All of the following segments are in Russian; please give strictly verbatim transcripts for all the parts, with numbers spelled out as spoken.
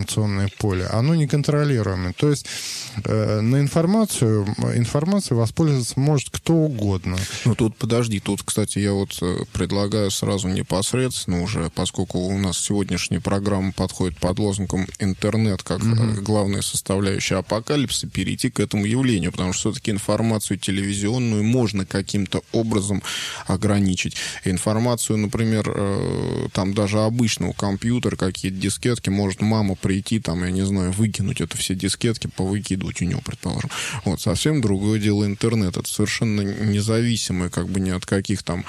информационное поле, оно неконтролируемое. То есть э, на информацию, информацией воспользоваться может кто угодно. Ну, тут подожди, тут, кстати, я вот предлагаю сразу непосредственно уже, поскольку у нас сегодняшняя программа подходит под лозунгом «интернет» как mm-hmm. главная составляющая апокалипсиса, перейти к этому явлению, потому что все-таки информацию телевизионную можно каким-то образом ограничить. Информацию, например, э, там даже обычного компьютера, какие-то дискетки, может мама прийти, там, я не знаю, выкинуть это все дискетки, повыкидывать у него, предположим. Вот, совсем другое дело интернет. Это совершенно независимое, как бы ни от каких там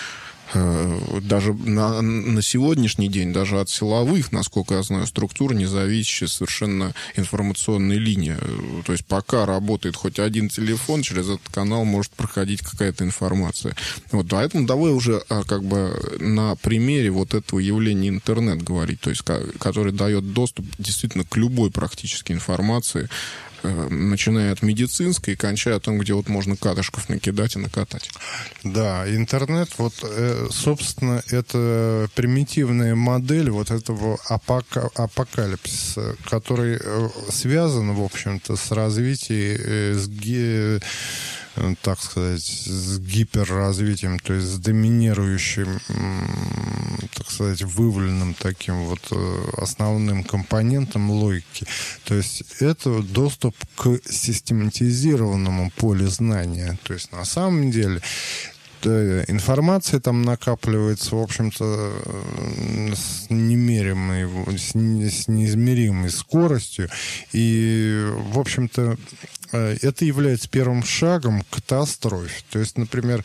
даже на, на сегодняшний день, даже от силовых, насколько я знаю, структур, не зависящая совершенно информационная линия. То есть пока работает хоть один телефон, через этот канал может проходить какая-то информация. Вот, поэтому давай уже как бы на примере вот этого явления интернет говорить, то есть который дает доступ действительно к любой практически информации, начиная от медицинской и кончая том, где вот можно катышков накидать и накатать. Да, интернет, вот, собственно, это примитивная модель вот этого апока- апокалипсиса, который связан, в общем-то, с развитием, с ги- так сказать, с гиперразвитием, то есть с доминирующим, так сказать, вываленным таким вот основным компонентом логики. То есть это доступ к систематизированному полю знания. То есть на самом деле информация там накапливается, в общем-то, с немеримой, с неизмеримой скоростью. И, в общем-то, это является первым шагом к катастрофе. То есть, например,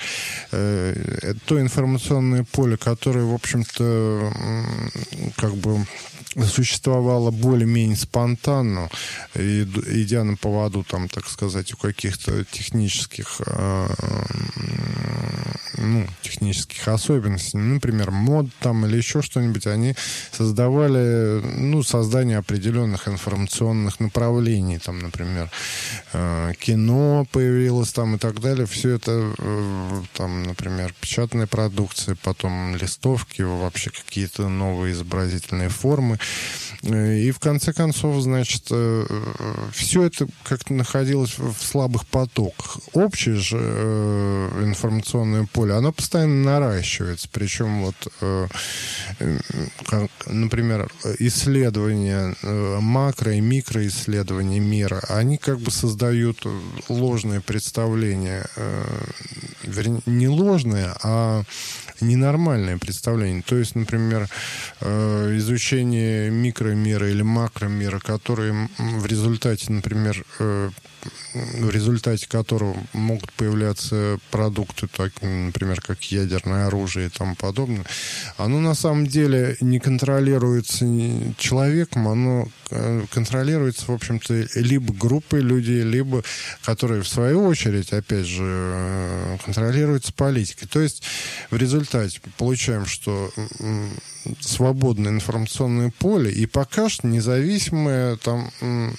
то информационное поле, которое, в общем-то, как бы существовало более-менее спонтанно, и, идя на поводу, там, так сказать, у каких-то технических, э, ну, технических особенностей, например, мод там или еще что-нибудь, они создавали, ну, создание определенных информационных направлений, там, например, э, кино появилось там и так далее. Все это, э, там, например, печатная продукция, потом листовки, вообще какие-то новые изобразительные формы. И в конце концов, значит, все это как-то находилось в слабых потоках. Общее же информационное поле, оно постоянно наращивается. Причем вот, например, исследования, макро- и микроисследования мира, они как бы создают ложное представление, вернее, не ложное, а ненормальное представление. То есть, например, изучение микромира или макромира, которые в результате, например, в результате которого могут появляться продукты, так, например, как ядерное оружие и тому подобное, оно на самом деле не контролируется человеком, оно контролируется, в общем-то, либо группой людей, либо, которые, в свою очередь, опять же, контролируются политикой. То есть, в результате получаем, что свободное информационное поле и пока что независимое там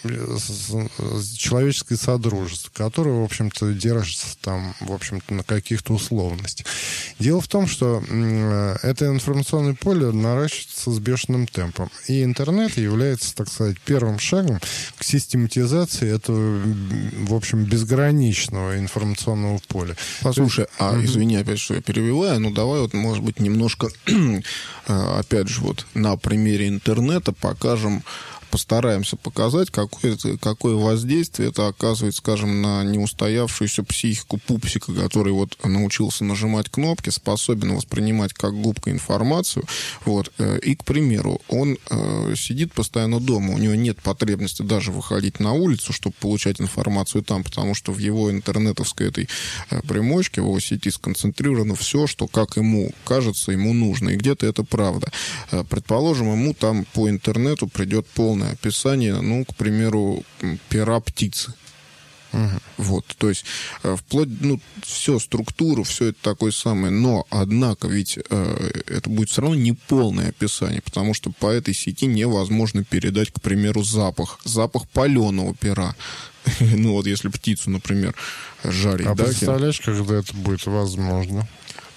человеческое содружество, которое, в общем-то, держится там, в общем-то, на каких-то условностях. Дело в том, что это информационное поле наращивается с бешеным темпом. И интернет является, так сказать, первым шагом к систематизации этого, в общем, безграничного информационного поля. Послушай, а mm-hmm. извини опять, что я перебиваю, но давай вот, может быть, немножко опять же, вот на примере интернета покажем, постараемся показать, какое, какое воздействие это оказывает, скажем, на неустоявшуюся психику пупсика, который вот научился нажимать кнопки, способен воспринимать как губка информацию. Вот. И, к примеру, он э, сидит постоянно дома, у него нет потребности даже выходить на улицу, чтобы получать информацию там, потому что в его интернетовской этой э, примочке, в его сети сконцентрировано все, что, как ему кажется, ему нужно. И где-то это правда. Э, предположим, ему там по интернету придет полный описание, ну, к примеру, пера птицы. Угу. Вот, то есть вплоть, ну, все, структуру, все это такое самое, но, однако, ведь э, это будет все равно не полное описание, потому что по этой сети невозможно передать, к примеру, запах, запах паленого пера. Ну, вот если птицу, например, жарить. А да, представляешь, когда это будет возможно?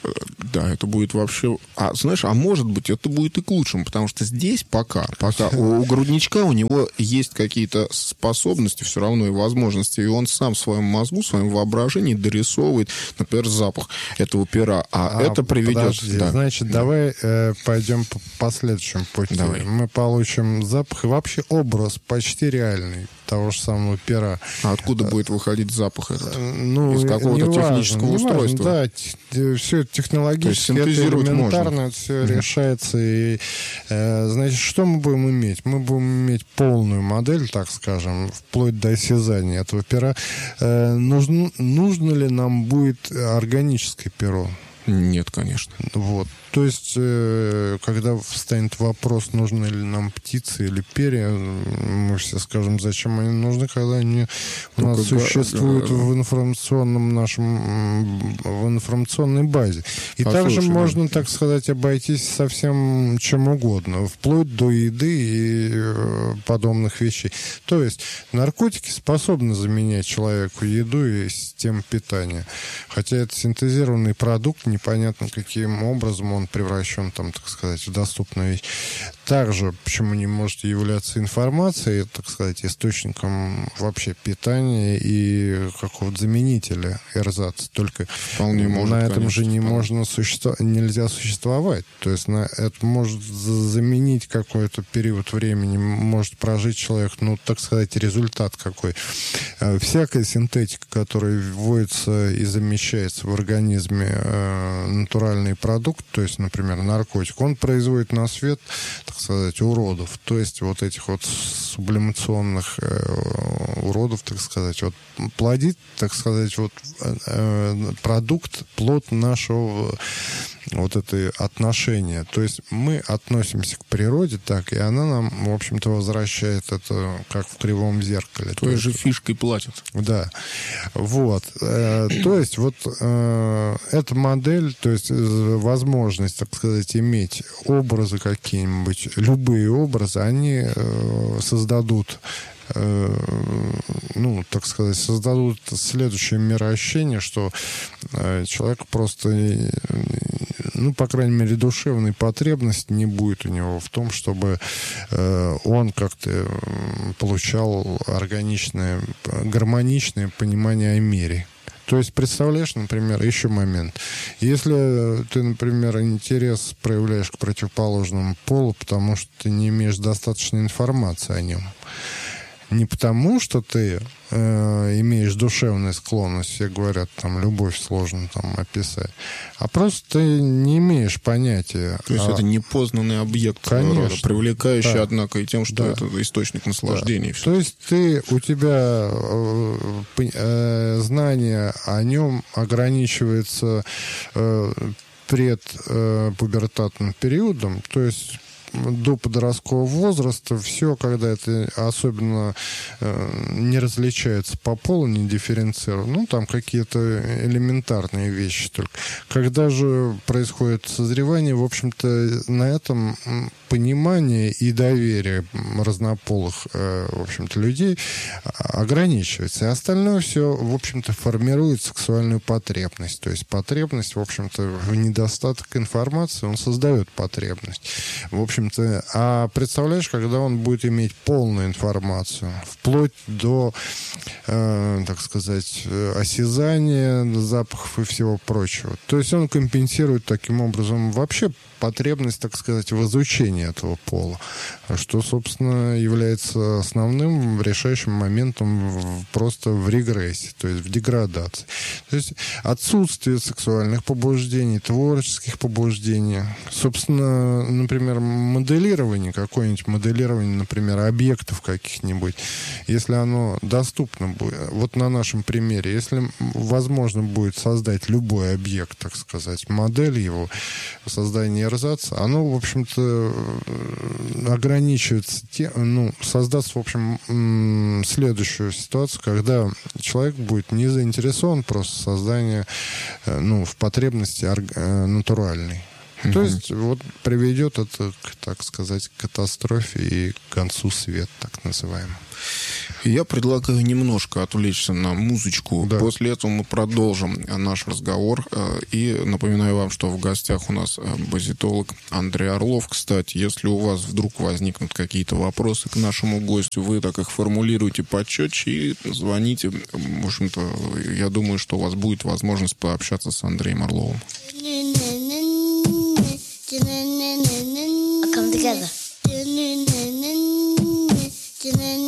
Да, это будет вообще... А знаешь, а может быть, это будет и к лучшему, потому что здесь пока, пока у, у грудничка у него есть какие-то способности все равно и возможности, и он сам в своем мозгу, в своем воображении дорисовывает, например, запах этого пера, а, а это приведет... Подожди, да. Значит, да. давай э, пойдем по, по следующему пути. Давай. Мы получим запах и вообще образ почти реальный того же самого пера. А откуда будет выходить запах этот? Ну, из какого-то не технического важно, устройства? Важно, да, все это технологически, это элементарно, можно. Это все mm-hmm. решается. И, э, значит, что мы будем иметь? Мы будем иметь полную модель, так скажем, вплоть до осязания этого пера. Э, нужно, нужно ли нам будет органическое перо? Нет, конечно. Вот. То есть, э, когда встанет вопрос, нужны ли нам птицы или перья, мы все скажем, зачем они нужны, когда они у нас Только существуют да, да, да. в информационном нашем, в информационной базе. И а также слушай, можно, так сказать, обойтись совсем чем угодно, вплоть до еды и э, подобных вещей. То есть, наркотики способны заменять человеку еду и систему питания. Хотя это синтезированный продукт, непонятно каким образом он превращен, там, так сказать, в доступную вещь. Также, почему не может являться информацией, так сказать, источником вообще питания и какого-то заменителя эрзац. Только Вполне на может, этом конечно, же не вполне. можно существовать, нельзя существовать. То есть на это может заменить какой-то период времени, может прожить человек, ну, так сказать, результат какой. Всякая синтетика, которая вводится и замещается в организме э, натуральный продукт, то есть, например, наркотик, он производит на свет, так сказать, уродов. То есть вот этих вот сублимационных э, уродов, так сказать, вот плодит, так сказать, вот э, продукт, плод нашего вот это отношение. То есть мы относимся к природе так, и она нам, в общем-то, возвращает это как в кривом зеркале. Той же фишкой платят. Да. Вот. Э, то есть вот э, эта модель, то есть возможность, так сказать, иметь образы какие-нибудь, любые образы, они э, создадут ну, так сказать, создадут следующее мироощущение, что человек просто, ну, по крайней мере, душевной потребности не будет у него в том, чтобы он как-то получал органичное, гармоничное понимание о мире. То есть, представляешь, например, еще момент. Если ты, например, интерес проявляешь к противоположному полу, потому что ты не имеешь достаточной информации о нем, не потому, что ты э, имеешь душевную склонность, все говорят, там, любовь сложно там описать, а просто ты не имеешь понятия. То есть а... это непознанный объект, Конечно, рода, привлекающий, да. Однако, и тем, что да. это источник наслаждения. Да. То есть ты, у тебя э, э, знание о нем ограничивается э, предпубертатным э, периодом, то есть до подросткового возраста все, когда это особенно э, не различается по полу, не дифференцируется, ну, там какие-то элементарные вещи только. Когда же происходит созревание, в общем-то, на этом понимание и доверие разнополых, э, в общем-то, людей ограничивается. И остальное все, в общем-то, формирует сексуальную потребность. То есть потребность, в общем-то, в недостаток информации, он создает потребность. В общем, а представляешь, когда он будет иметь полную информацию, вплоть до, э, так сказать, осязания, запахов и всего прочего. То есть он компенсирует таким образом вообще потребность, так сказать, в изучении этого пола, что, собственно, является основным решающим моментом в, просто в регрессе, то есть в деградации. То есть отсутствие сексуальных побуждений, творческих побуждений, собственно, например, моделирование, какое-нибудь моделирование, например, объектов каких-нибудь, если оно доступно будет, вот на нашем примере, если возможно будет создать любой объект, так сказать, модель его, создание эрзаца, оно, в общем-то, ограничивается тем, ну, создаст, в общем, следующую ситуацию, когда человек будет не заинтересован просто в создании, ну, в потребности натуральной. Mm-hmm. То есть вот приведет это, так сказать, к катастрофе и к концу света, так называемому. Я предлагаю немножко отвлечься на музычку. Да. После этого мы продолжим наш разговор. И напоминаю вам, что в гостях у нас базитолог Андрей Орлов. Кстати, если у вас вдруг возникнут какие-то вопросы к нашему гостю, вы так их формулируйте почетче и звоните. В общем-то, я думаю, что у вас будет возможность пообщаться с Андреем Орловым. Come together.